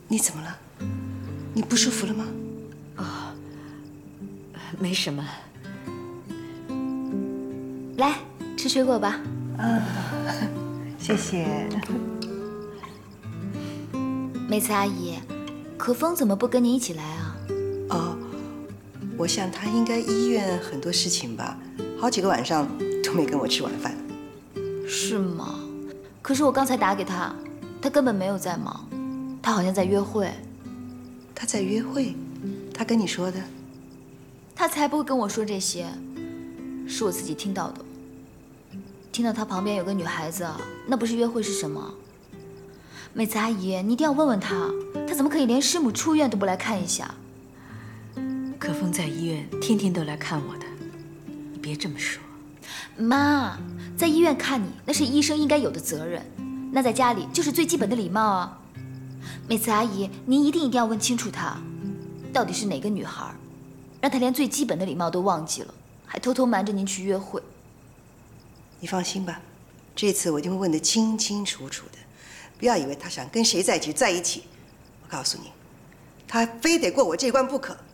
你怎么了？你不舒服了吗？ 哦，没什么。 来吃水果吧。 谢谢。 美慈阿姨，可风怎么不跟你一起来啊？ 哦，我想他应该医院很多事情吧，好几个晚上都没跟我吃晚饭。 是吗？可是我刚才打给他，他根本没有在忙，他好像在约会。 他在约会？他跟你说的？ 他才不会跟我说这些，是我自己听到的。听到他旁边有个女孩子，那不是约会是什么？美慈阿姨，你一定要问问他，他怎么可以连师母出院都不来看一下？ 可风在医院天天都来看我的，你别这么说。 妈，在医院看你那是医生应该有的责任，那在家里就是最基本的礼貌啊。美慈阿姨，您一定要问清楚他，到底是哪个女孩，让他连最基本的礼貌都忘记了，还偷偷瞒着您去约会。 你放心吧，这次我一定会问得清清楚楚的。不要以为他想跟谁在一起就在一起，我告诉你，他非得过我这关不可。